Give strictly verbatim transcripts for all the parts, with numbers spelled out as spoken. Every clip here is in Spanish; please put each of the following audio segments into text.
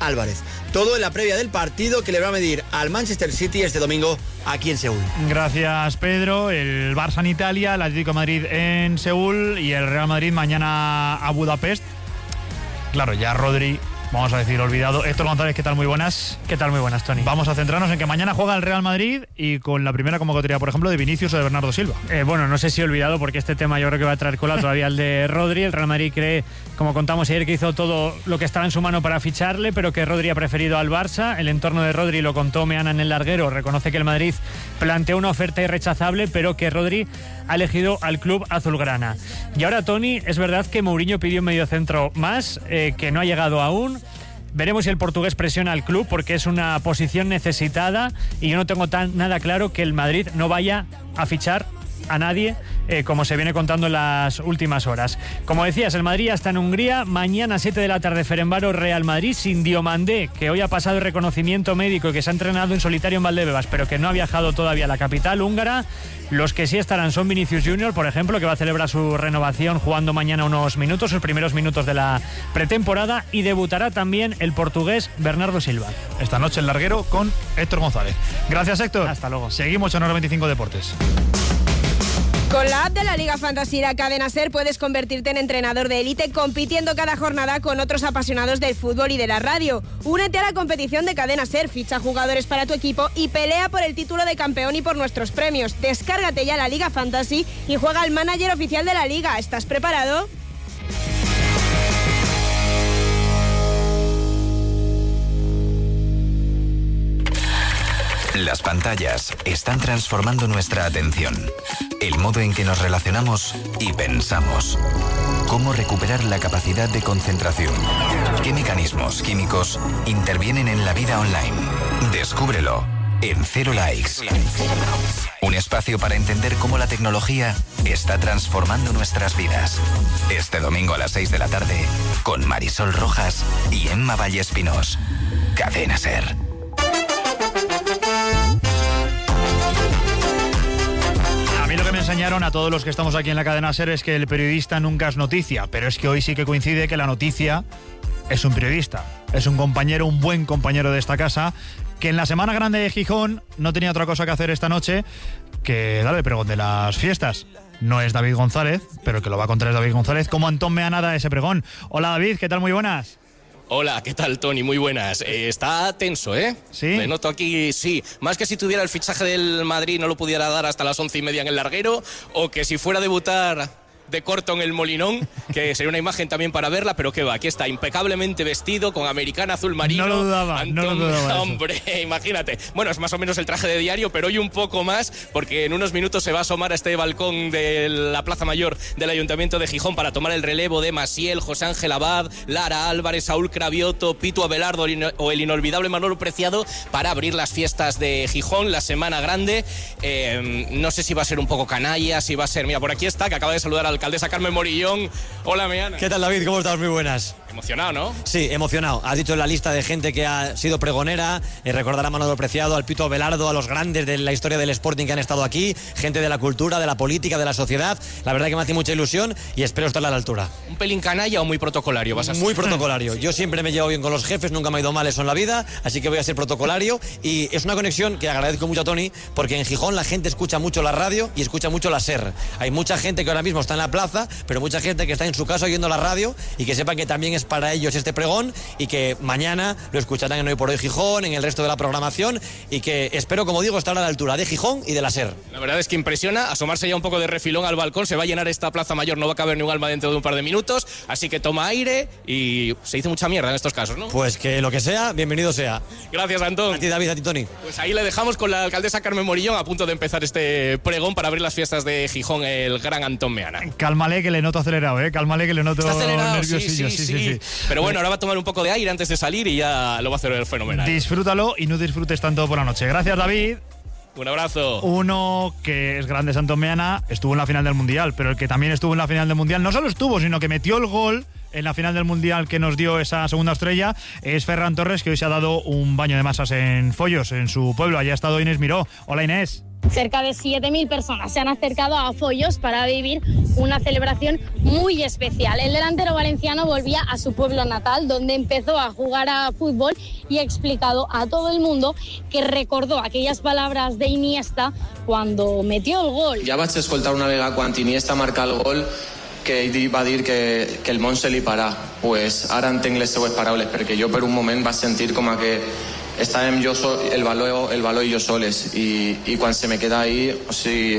Álvarez. Todo en la previa del partido que le va a medir al Manchester City este domingo aquí en Seúl. Gracias, Pedro. El Barça en Italia, el Atlético de Madrid en Seúl y el Real Madrid mañana a Budapest. Claro, ya Rodri, vamos a decir, olvidado. Héctor González, ¿qué tal? Muy buenas. ¿Qué tal? Muy buenas, Tony. Vamos a centrarnos en que mañana juega el Real Madrid y con la primera convocatoria, por ejemplo, de Vinicius o de Bernardo Silva. Eh, bueno, no sé si he olvidado, porque este tema yo creo que va a traer cola todavía el de Rodri. El Real Madrid cree, como contamos ayer, que hizo todo lo que estaba en su mano para ficharle, pero que Rodri ha preferido al Barça. El entorno de Rodri, lo contó Meana en el larguero, reconoce que el Madrid planteó una oferta irrechazable, pero que Rodri ha elegido al club azulgrana. Y ahora, Tony, es verdad que Mourinho pidió un mediocentro más, eh, que no ha llegado aún. Veremos si el portugués presiona al club, porque es una posición necesitada y yo no tengo tan nada claro que el Madrid no vaya a fichar a nadie, eh, como se viene contando en las últimas horas. Como decías, el Madrid está en Hungría. Mañana, siete de la tarde, Ferenbaro, Real Madrid, sin Diomandé, que hoy ha pasado el reconocimiento médico y que se ha entrenado en solitario en Valdebebas, pero que no ha viajado todavía a la capital húngara. Los que sí estarán son Vinicius Junior, por ejemplo, que va a celebrar su renovación jugando mañana unos minutos, sus primeros minutos de la pretemporada, y debutará también el portugués Bernardo Silva. Esta noche el larguero con Héctor González. Gracias, Héctor. Hasta luego. Seguimos en Hora veinticinco Deportes. Con la app de la Liga Fantasy de Cadena Ser puedes convertirte en entrenador de élite compitiendo cada jornada con otros apasionados del fútbol y de la radio. Únete a la competición de Cadena Ser, ficha jugadores para tu equipo y pelea por el título de campeón y por nuestros premios. Descárgate ya la Liga Fantasy y juega al manager oficial de la Liga. ¿Estás preparado? Las pantallas están transformando nuestra atención, el modo en que nos relacionamos y pensamos. ¿Cómo recuperar la capacidad de concentración? ¿Qué mecanismos químicos intervienen en la vida online? Descúbrelo en Cero Likes. Un espacio para entender cómo la tecnología está transformando nuestras vidas. Este domingo a las seis de la tarde, con Marisol Rojas y Emma Vallespinos. Cadena Ser. A mí lo que me enseñaron a todos los que estamos aquí en la cadena SER es que el periodista nunca es noticia, pero es que hoy sí que coincide que la noticia es un periodista, es un compañero, un buen compañero de esta casa, que en la Semana Grande de Gijón no tenía otra cosa que hacer esta noche que darle pregón de las fiestas. No es David González, pero el que lo va a contar es David González, como Antón Meana da ese pregón. Hola David, ¿qué tal? Muy buenas. Hola, ¿qué tal, Tony? Muy buenas. Eh, está tenso, ¿eh? Sí. Me noto aquí, sí. Más que si tuviera el fichaje del Madrid no lo pudiera dar hasta las once y media en el larguero, o que si fuera a debutar de corto en el Molinón, que sería una imagen también para verla, pero qué va, aquí está impecablemente vestido, con americana azul marino. No lo dudaba, Antón, no lo dudaba. Hombre, imagínate. Bueno, es más o menos el traje de diario, pero hoy un poco más, porque en unos minutos se va a asomar a este balcón de la Plaza Mayor del Ayuntamiento de Gijón para tomar el relevo de Masiel, José Ángel Abad, Lara Álvarez, Saúl Cravioto, Pitu Abelardo o el inolvidable Manolo Preciado para abrir las fiestas de Gijón, la Semana Grande. Eh, no sé si va a ser un poco canalla, si va a ser... Mira, por aquí está, que acaba de saludar al alcaldesa Carmen Morillón. Hola, Meana. ¿Qué tal, David? ¿Cómo estás? Muy buenas. Emocionado, ¿no? Sí, emocionado. Has dicho la lista de gente que ha sido pregonera, eh, recordar a Manolo Preciado, al Pito Abelardo, a los grandes de la historia del Sporting que han estado aquí, gente de la cultura, de la política, de la sociedad. La verdad que me hace mucha ilusión y espero estar a la altura. ¿Un pelín canalla o muy protocolario vas a ser? Muy protocolario. Yo siempre me llevo bien con los jefes, nunca me ha ido mal eso en la vida, así que voy a ser protocolario y es una conexión que agradezco mucho a Tony, porque en Gijón la gente escucha mucho la radio y escucha mucho la SER. Hay mucha gente que ahora mismo está en la plaza, pero mucha gente que está en su casa oyendo la radio y que sepan que también es para ellos este pregón y que mañana lo escucharán en Hoy por Hoy Gijón, en el resto de la programación y que espero, como digo, estar a la altura de Gijón y de la SER. La verdad es que impresiona, asomarse ya un poco de refilón al balcón, se va a llenar esta Plaza Mayor, no va a caber ni un alma dentro de un par de minutos, así que toma aire y se dice mucha mierda en estos casos, ¿no? Pues que lo que sea, bienvenido sea. Gracias, Antón. A ti, David, a ti, Tony. Pues ahí le dejamos con la alcaldesa Carmen Morillón a punto de empezar este pregón para abrir las fiestas de Gijón, el gran Antón Meana. Cálmale que le noto acelerado, ¿eh? Cálmale que le noto Está acelerado, nerviosillo. sí, sí, sí, sí, sí. Pero bueno, ahora va a tomar un poco de aire antes de salir y ya lo va a hacer fenomenal. Disfrútalo y no disfrutes tanto por la noche. Gracias, David. Un abrazo. Uno que es grande, Antón Meana, estuvo en la final del Mundial, pero el que también estuvo en la final del Mundial, no solo estuvo, sino que metió el gol en la final del Mundial que nos dio esa segunda estrella, es Ferran Torres, que hoy se ha dado un baño de masas en Follos, en su pueblo. Allá ha estado Inés Miró. Hola, Inés. Cerca de siete mil personas se han acercado a Foios para vivir una celebración muy especial. El delantero valenciano volvía a su pueblo natal, donde empezó a jugar a fútbol y ha explicado a todo el mundo que recordó aquellas palabras de Iniesta cuando metió el gol. Ja vaig escoltar una vegada quan Iniesta marca el gol que ell va dir que, que el món se li parà. Pues ara entenc les seues paraules, perquè jo per un moment vaig sentir com a que estàvem jo sol, el valor, el valor i jo soles, i, i quan se me queda ahí, o sigui,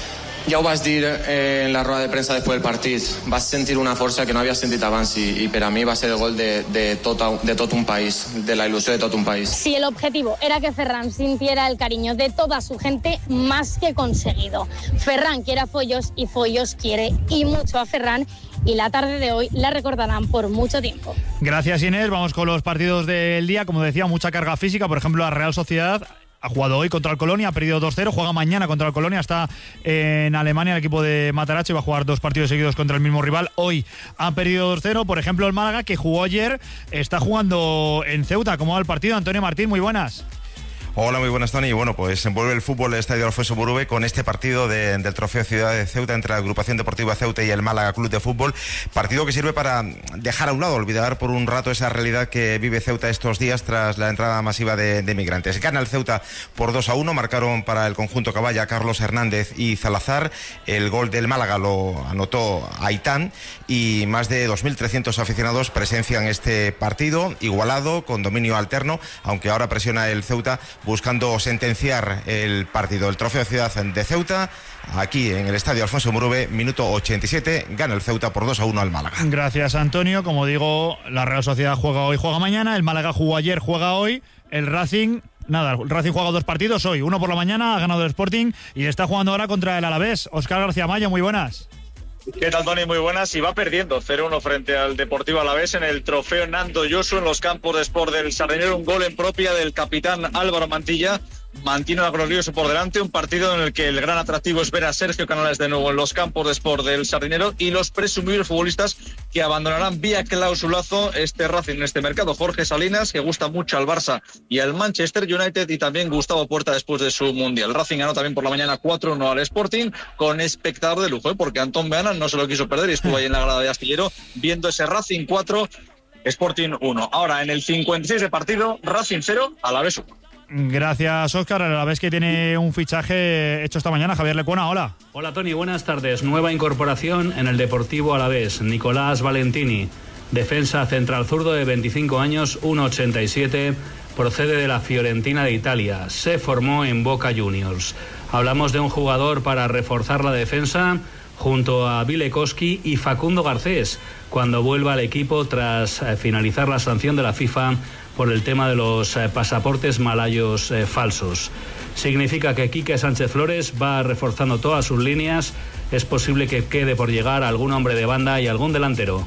ja ho vaig dir eh, en la roda de premsa després del partit, vaig sentir una força que no havia sentit abans i, i per a mi va ser el gol de, de, tot, de tot un país, de la il·lusió de tot un país. Si el objetivo era que Ferran sintiera el cariño de toda su gente, más que conseguido. Ferran quiere a Foios y Foios quiere y mucho a Ferran, y la tarde de hoy la recordarán por mucho tiempo. Gracias, Inés. Vamos con los partidos del día. Como decía, mucha carga física. Por ejemplo, la Real Sociedad ha jugado hoy contra el Colonia, ha perdido dos cero, juega mañana contra el Colonia, está en Alemania el equipo de Matarazzo y va a jugar dos partidos seguidos contra el mismo rival. Hoy ha perdido dos cero. Por ejemplo, el Málaga, que jugó ayer, está jugando en Ceuta. ¿Cómo va el partido? Antonio Martín, muy buenas. Hola, muy buenas, Tony. Bueno, pues envuelve el fútbol el Estadio Alfonso Murube con este partido de, del Trofeo Ciudad de Ceuta entre la Agrupación Deportiva Ceuta y el Málaga Club de Fútbol. Partido que sirve para dejar a un lado, olvidar por un rato esa realidad que vive Ceuta estos días tras la entrada masiva de, de migrantes. Gana el Ceuta por dos a uno, marcaron para el conjunto Caballa Carlos Hernández y Salazar. El gol del Málaga lo anotó Aitán y más de dos mil trescientos aficionados presencian este partido, igualado, con dominio alterno, aunque ahora presiona el Ceuta buscando sentenciar el partido. El Trofeo Ciudad de Ceuta, aquí en el Estadio Alfonso Murube, minuto ochenta y siete, gana el Ceuta por dos a uno al Málaga. Gracias, Antonio. Como digo, la Real Sociedad juega hoy, juega mañana, el Málaga jugó ayer, juega hoy, el Racing... Nada, el Racing juega dos partidos hoy, uno por la mañana, ha ganado el Sporting y está jugando ahora contra el Alavés. Óscar García Mayo, muy buenas. ¿Qué tal, Tony? Muy buenas. Y va perdiendo cero uno frente al Deportivo Alavés en el Trofeo Nando Yosu en los campos de Sport del Sardinero. Un gol en propia del capitán Álvaro Mantilla. Mantiene a glorioso por delante, un partido en el que el gran atractivo es ver a Sergio Canales de nuevo en los campos de Sport del Sardinero y los presumibles futbolistas que abandonarán vía clausulazo este Racing en este mercado. Jorge Salinas, que gusta mucho al Barça y al Manchester United, y también Gustavo Puerta después de su Mundial. Racing ganó también por la mañana cuatro uno al Sporting con espectador de lujo, ¿eh? Porque Antón Beana no se lo quiso perder y estuvo ahí en la grada de Astillero viendo ese Racing cuatro, Sporting uno. Ahora en el cincuenta y seis de partido, Racing cero, Alavés uno. Gracias, Óscar. A la vez que tiene un fichaje hecho esta mañana, Javier Lecuona, hola. Hola, Tony, buenas tardes. Nueva incorporación en el Deportivo Alavés, Nicolás Valentini, defensa central zurdo de veinticinco años, uno ochenta y siete, procede de la Fiorentina de Italia, se formó en Boca Juniors. Hablamos de un jugador para reforzar la defensa junto a Vilekowski y Facundo Garcés, cuando vuelva al equipo tras finalizar la sanción de la FIFA por el tema de los eh, pasaportes malayos eh, falsos. Significa que Quique Sánchez Flores va reforzando todas sus líneas. Es posible que quede por llegar algún hombre de banda y algún delantero.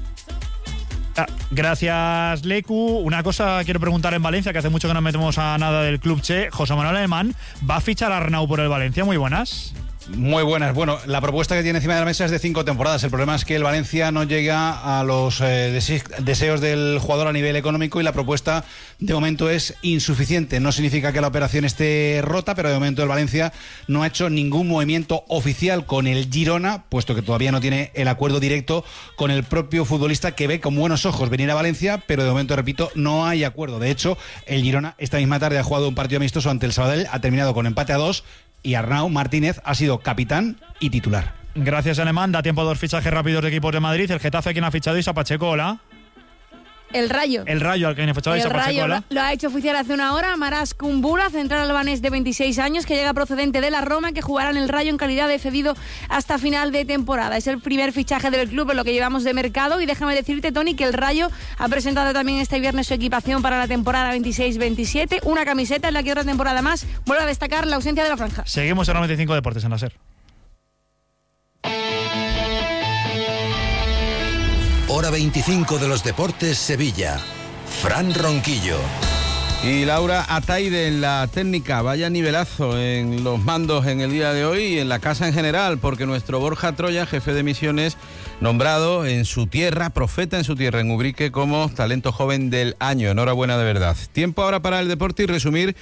Gracias, Lecu. Una cosa quiero preguntar en Valencia, que hace mucho que no metemos a nada del Club Che. José Manuel Alemán, ¿va a fichar a Arnau por el Valencia? Muy buenas. Muy buenas. Bueno, la propuesta que tiene encima de la mesa es de cinco temporadas. El problema es que el Valencia no llega a los eh, deseos del jugador a nivel económico y la propuesta de momento es insuficiente. No significa que la operación esté rota, pero de momento el Valencia no ha hecho ningún movimiento oficial con el Girona, puesto que todavía no tiene el acuerdo directo con el propio futbolista, que ve con buenos ojos venir a Valencia, pero de momento, repito, no hay acuerdo. De hecho, el Girona esta misma tarde ha jugado un partido amistoso ante el Sabadell, ha terminado con empate a dos, y Arnau Martínez ha sido capitán y titular. Gracias, Alemán. Da tiempo a dos fichajes rápidos de equipos de Madrid. El Getafe, quien ha fichado, Isa Pacheco, hola. El Rayo. El Rayo, al que ha fichado Isa Pacheco, hola. Lo ha hecho oficial hace una hora Maras Kumbula, central albanés de veintiséis años, que llega procedente de la Roma, que jugará en el Rayo en calidad de cedido hasta final de temporada. Es el primer fichaje del club en lo que llevamos de mercado, y déjame decirte, Tony, que el Rayo ha presentado también este viernes su equipación para la temporada veintiséis veintisiete, una camiseta en la que otra temporada más vuelve a destacar la ausencia de la franja. Seguimos en noventa y cinco Deportes en la SER. Hora veinticinco de los Deportes, Sevilla. Fran Ronquillo. Y Laura Ataide en la técnica. Vaya nivelazo en los mandos en el día de hoy y en la casa en general, porque nuestro Borja Troya, jefe de misiones, nombrado en su tierra, profeta en su tierra, en Ubrique, como talento joven del año. Enhorabuena de verdad. Tiempo ahora para el deporte y resumir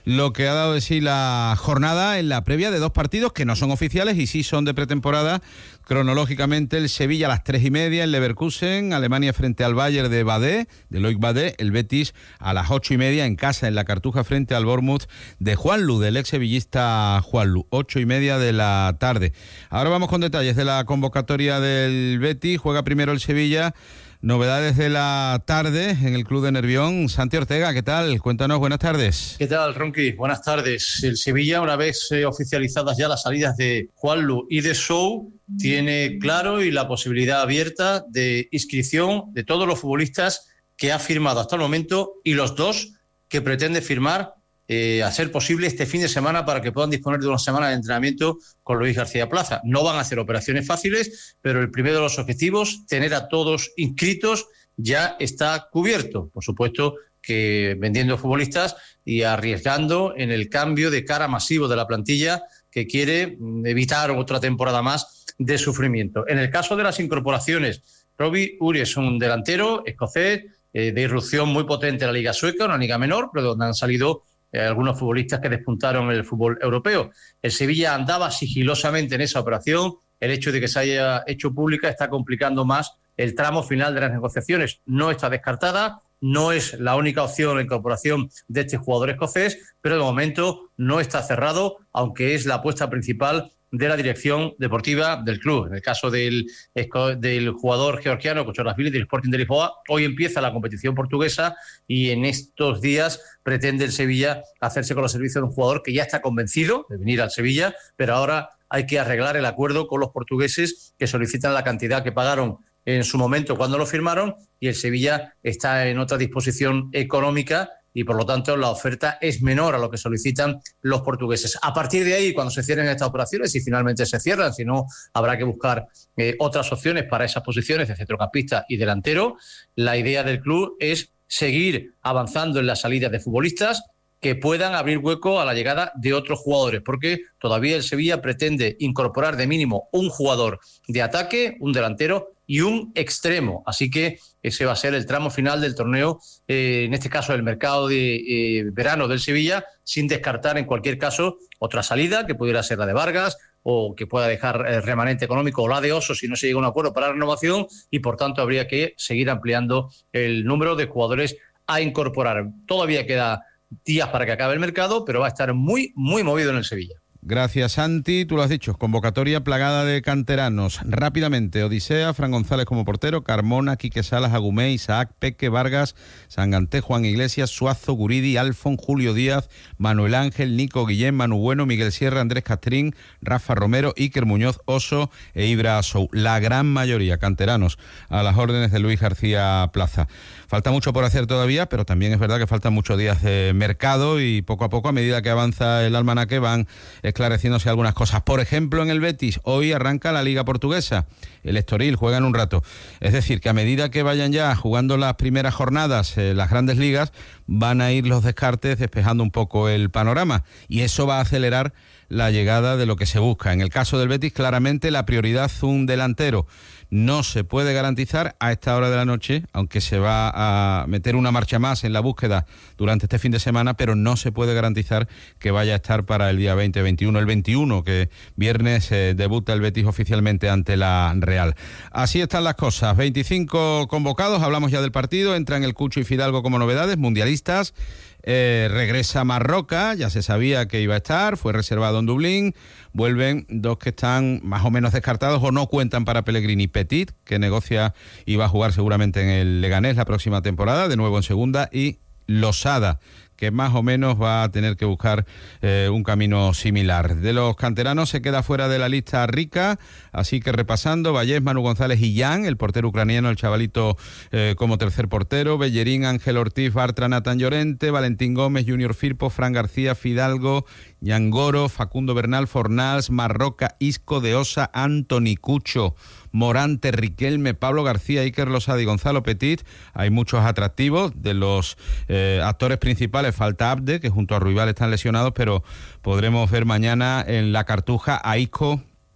lo que ha dado de sí la jornada en la previa de dos partidos que no son oficiales y sí son de pretemporada. Cronológicamente, el Sevilla a las tres y media, el Leverkusen, Alemania frente al Bayern de Badé, de Loic Badé, el Betis a las ocho y media en casa en la Cartuja frente al Bournemouth de Juanlu, del ex sevillista Juanlu, ocho y media de la tarde. Ahora vamos con detalles de la convocatoria del Betis. Juega primero el Sevilla. Novedades de la tarde en el club de Nervión. Santi Ortega, ¿qué tal? Cuéntanos, buenas tardes. ¿Qué tal, Ronqui? Buenas tardes. El Sevilla, una vez eh, oficializadas ya las salidas de Juanlu y de Sou, tiene claro y la posibilidad abierta de inscripción de todos los futbolistas que ha firmado hasta el momento y los dos que pretende firmar eh, a ser posible este fin de semana para que puedan disponer de una semana de entrenamiento con Luis García Plaza. No van a hacer operaciones fáciles, pero el primero de los objetivos, tener a todos inscritos, ya está cubierto. Por supuesto que vendiendo futbolistas y arriesgando en el cambio de cara masivo de la plantilla que quiere evitar otra temporada más de sufrimiento. En el caso de las incorporaciones, Robbie Uri es un delantero escocés eh, de irrupción muy potente en la Liga Sueca, una liga menor, pero donde han salido eh, algunos futbolistas que despuntaron en el fútbol europeo. El Sevilla andaba sigilosamente en esa operación. El hecho de que se haya hecho pública está complicando más el tramo final de las negociaciones. No está descartada, no es la única opción la incorporación de este jugador escocés, pero de momento no está cerrado, aunque es la apuesta principal de la dirección deportiva del club. En el caso del, del jugador georgiano, Kochorazvili, del Sporting de Lisboa, hoy empieza la competición portuguesa y en estos días pretende el Sevilla hacerse con los servicios de un jugador que ya está convencido de venir al Sevilla, pero ahora hay que arreglar el acuerdo con los portugueses que solicitan la cantidad que pagaron en su momento cuando lo firmaron, y el Sevilla está en otra disposición económica y por lo tanto la oferta es menor a lo que solicitan los portugueses. A partir de ahí, cuando se cierren estas operaciones, y finalmente se cierran, si no habrá que buscar eh, otras opciones para esas posiciones de centrocampista y delantero, la idea del club es seguir avanzando en las salidas de futbolistas que puedan abrir hueco a la llegada de otros jugadores, porque todavía el Sevilla pretende incorporar de mínimo un jugador de ataque, un delantero y un extremo. Así que ese va a ser el tramo final del torneo, eh, en este caso el mercado de eh, verano del Sevilla, sin descartar en cualquier caso otra salida, que pudiera ser la de Vargas, o que pueda dejar eh, remanente económico, o la de Oso si no se llega a un acuerdo para la renovación, y por tanto habría que seguir ampliando el número de jugadores a incorporar. Todavía queda días para que acabe el mercado, pero va a estar muy, muy movido en el Sevilla. Gracias, Santi. Tú lo has dicho, convocatoria plagada de canteranos. Rápidamente, Odisea, Fran González como portero, Carmona, Quique Salas, Agumé, Isaac, Peque, Vargas, Sanganté, Juan Iglesias, Suazo, Guridi, Alfon, Julio Díaz, Manuel Ángel, Nico Guillén, Manu Bueno, Miguel Sierra, Andrés Castrín, Rafa Romero, Iker Muñoz, Oso e Ibra Sou. La gran mayoría canteranos a las órdenes de Luis García Plaza. Falta mucho por hacer todavía, pero también es verdad que faltan muchos días de mercado y poco a poco, a medida que avanza el almanaque, van esclareciéndose algunas cosas. Por ejemplo, en el Betis, hoy arranca la Liga Portuguesa. El Estoril juega en un rato. Es decir, que a medida que vayan ya jugando las primeras jornadas, eh, las grandes ligas, van a ir los descartes despejando un poco el panorama. Y eso va a acelerar la llegada de lo que se busca. En el caso del Betis, claramente la prioridad, un delantero. No se puede garantizar a esta hora de la noche, aunque se va a meter una marcha más en la búsqueda durante este fin de semana, pero no se puede garantizar que vaya a estar para el día veinte veintiuno. El veintiuno, que viernes eh, debuta el Betis oficialmente ante la Real. Así están las cosas. veinticinco convocados, hablamos ya del partido, entran el Cucho y Fidalgo como novedades, mundialistas. Eh, regresa Marroca, ya se sabía que iba a estar, fue reservado en Dublín. Vuelven dos que están más o menos descartados o no cuentan para Pellegrini. Petit, que negocia y va a jugar seguramente en el Leganés la próxima temporada, de nuevo en segunda, y Losada, que más o menos va a tener que buscar eh, un camino similar. De los canteranos se queda fuera de la lista Rica, así que repasando, Vallés, Manu González y Jan, el portero ucraniano, el chavalito eh, como tercer portero, Bellerín, Ángel Ortiz, Bartra, Nathan Llorente, Valentín Gómez, Junior Firpo, Fran García, Fidalgo, Ñangoro, Facundo Bernal, Fornals, Marroca, Isco, De Osa, Antoni, Cucho, Morante, Riquelme, Pablo García, Iker Losada y Gonzalo Petit. Hay muchos atractivos. De los eh, actores principales falta Abde, que junto a Ruibal están lesionados, pero podremos ver mañana en la Cartuja a Isco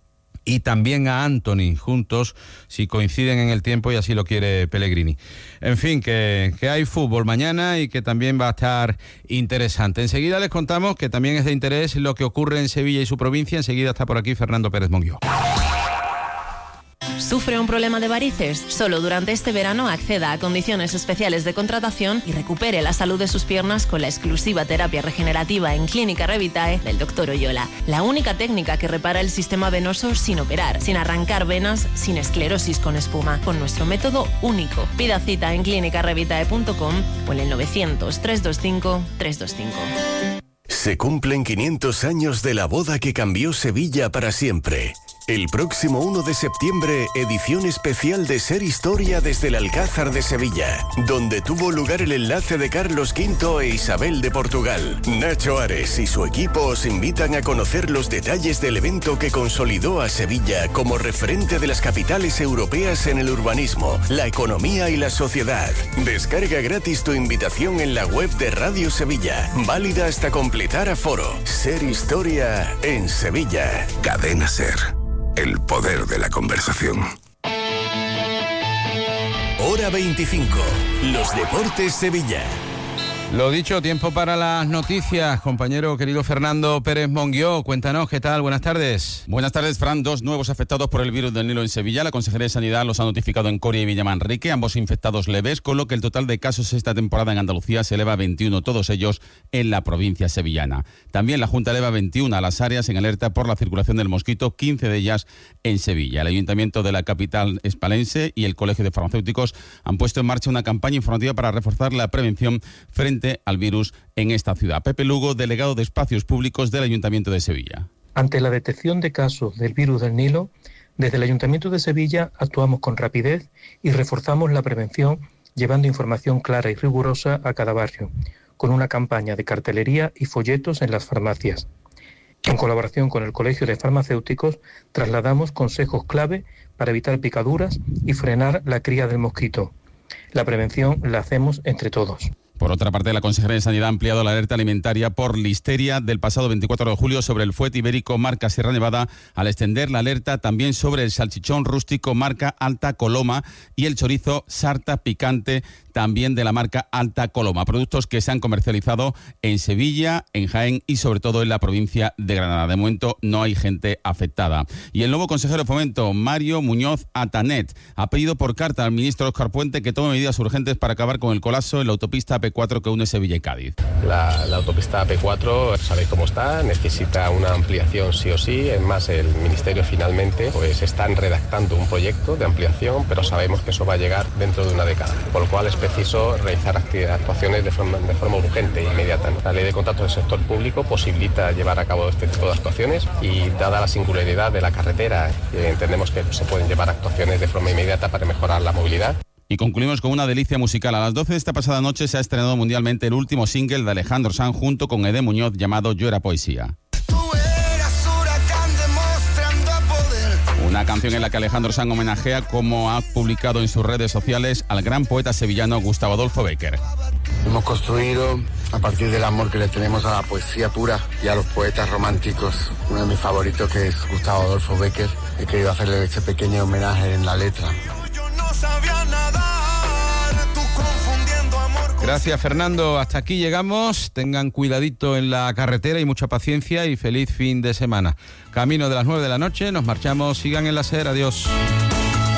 y también a Anthony, juntos, si coinciden en el tiempo y así lo quiere Pellegrini. En fin, que, que hay fútbol mañana y que también va a estar interesante. Enseguida les contamos que también es de interés lo que ocurre en Sevilla y su provincia. Enseguida está por aquí Fernando Pérez Monguió. ¿Sufre un problema de varices? Solo durante este verano acceda a condiciones especiales de contratación y recupere la salud de sus piernas con la exclusiva terapia regenerativa en Clínica Revitae del doctor Oyola. La única técnica que repara el sistema venoso sin operar, sin arrancar venas, sin esclerosis con espuma, con nuestro método único. Pida cita en clínica revitae punto com o en el novecientos, trescientos veinticinco, trescientos veinticinco. Se cumplen quinientos años de la boda que cambió Sevilla para siempre. El próximo uno de septiembre, edición especial de Ser Historia desde el Alcázar de Sevilla, donde tuvo lugar el enlace de Carlos quinto e Isabel de Portugal. Nacho Ares y su equipo os invitan a conocer los detalles del evento que consolidó a Sevilla como referente de las capitales europeas en el urbanismo, la economía y la sociedad. Descarga gratis tu invitación en la web de Radio Sevilla, válida hasta completar aforo. Ser Historia en Sevilla. Cadena Ser. El poder de la conversación. Hora veinticinco. Los Deportes Sevilla. Lo dicho, tiempo para las noticias. Compañero querido Fernando Pérez Monguió, cuéntanos, ¿qué tal? Buenas tardes. Buenas tardes, Fran. Dos nuevos afectados por el virus del Nilo en Sevilla. La Consejería de Sanidad los ha notificado en Coria y Villamanrique, ambos infectados leves, con lo que el total de casos esta temporada en Andalucía se eleva a veintiuno, todos ellos en la provincia sevillana. También la Junta eleva veintiuna a las áreas en alerta por la circulación del mosquito, quince de ellas en Sevilla. El Ayuntamiento de la capital hispalense y el Colegio de Farmacéuticos han puesto en marcha una campaña informativa para reforzar la prevención frente al virus en esta ciudad. Pepe Lugo, delegado de Espacios Públicos del Ayuntamiento de Sevilla. Ante la detección de casos del virus del Nilo, desde el Ayuntamiento de Sevilla actuamos con rapidez y reforzamos la prevención llevando información clara y rigurosa a cada barrio, con una campaña de cartelería y folletos en las farmacias. En colaboración con el Colegio de Farmacéuticos, trasladamos consejos clave para evitar picaduras y frenar la cría del mosquito. La prevención la hacemos entre todos. Por otra parte, la Consejería de Sanidad ha ampliado la alerta alimentaria por listeria del pasado veinticuatro de julio sobre el fuet ibérico marca Sierra Nevada, al extender la alerta también sobre el salchichón rústico marca Alta Coloma y el chorizo sarta picante también de la marca Alta Coloma, productos que se han comercializado en Sevilla, en Jaén y sobre todo en la provincia de Granada. De momento no hay gente afectada. Y el nuevo consejero de Fomento, Mario Muñoz Atanet, ha pedido por carta al ministro Óscar Puente que tome medidas urgentes para acabar con el colapso en la autopista A P cuatro que une Sevilla y Cádiz. La, la autopista A P cuatro, sabéis cómo está, necesita una ampliación sí o sí. Es más, el Ministerio finalmente pues están redactando un proyecto de ampliación, pero sabemos que eso va a llegar dentro de una década, por lo cual es preciso realizar actuaciones de forma, de forma urgente e inmediata. La ley de contratos del sector público posibilita llevar a cabo este tipo de actuaciones y dada la singularidad de la carretera, eh, entendemos que se pueden llevar actuaciones de forma inmediata para mejorar la movilidad. Y concluimos con una delicia musical. A las doce de esta pasada noche se ha estrenado mundialmente el último single de Alejandro Sanz junto con Ede Muñoz llamado Yo era poesía. Una canción en la que Alejandro Sanz homenajea, como ha publicado en sus redes sociales, al gran poeta sevillano Gustavo Adolfo Bécquer. Hemos construido, a partir del amor que le tenemos a la poesía pura y a los poetas románticos, uno de mis favoritos, que es Gustavo Adolfo Bécquer. He querido hacerle este pequeño homenaje en la letra. Gracias, Fernando. Hasta aquí llegamos. Tengan cuidadito en la carretera y mucha paciencia y feliz fin de semana. Camino de las nueve de la noche. Nos marchamos. Sigan en la SER. Adiós.